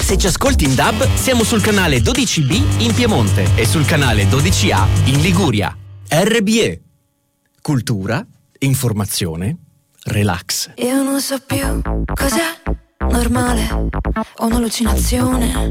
Se ci ascolti in DAB, siamo sul canale 12B in Piemonte e sul canale 12A in Liguria. RBE. Cultura, informazione, relax. Io non so più cos'è normale o un'allucinazione.